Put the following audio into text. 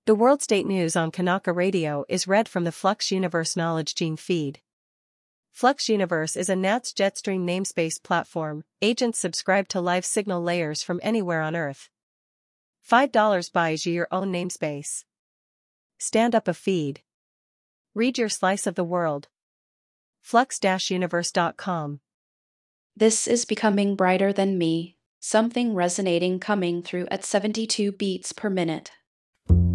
The World State News on Kanaka Radio is read from the Flux Universe Knowledge Gene feed. Flux Universe is a NATS Jetstream namespace platform. Agents subscribe to live signal layers from anywhere on Earth. $5 buys you your own namespace. Stand up a feed. Read your slice of the world. Flux-universe.com. This is becoming brighter than me, something resonating coming through at 72 beats per minute.